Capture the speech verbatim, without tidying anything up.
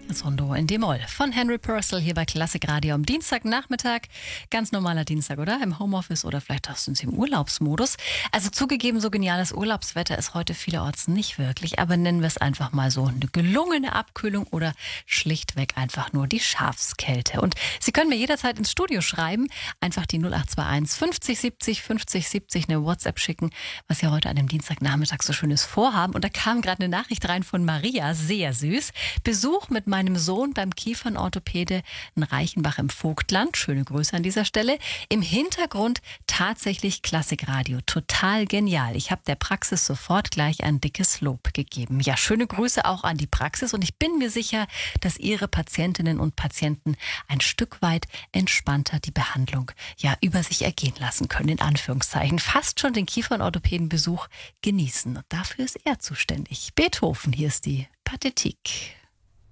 Rondo in D-Moll von Henry Purcell hier bei Klassik Radio am Dienstagnachmittag. Ganz normaler Dienstag, oder? Im Homeoffice oder vielleicht auch sind Sie im Urlaubsmodus. Also zugegeben, so geniales Urlaubswetter ist heute vielerorts nicht wirklich, aber nennen wir es einfach mal so eine gelungene Abkühlung oder schlichtweg einfach nur die Schafskälte. Und Sie können mir jederzeit ins Studio schreiben, einfach die null acht zwei eins fünfzig siebzig fünfzig siebzig eine WhatsApp schicken, was Sie heute an dem Dienstagnachmittag so Schönes vorhaben. Und da kam gerade eine Nachricht rein von Maria, sehr süß. Besuch mit meinem Sohn beim Kiefernorthopäde in Reichenbach im Vogtland. Schöne Grüße an dieser Stelle. Im Hintergrund tatsächlich Klassikradio. Total genial. Ich habe der Praxis sofort gleich ein dickes Lob gegeben. Ja, schöne Grüße auch an die Praxis und ich bin mir sicher, dass Ihre Patientinnen und Patienten ein Stück weit entspannter die Behandlung ja über sich ergehen lassen können, in Anführungszeichen. Fast schon den Kiefernorthopädenbesuch genießen. Und dafür ist er zuständig. Beethoven, hier ist die Pathetik.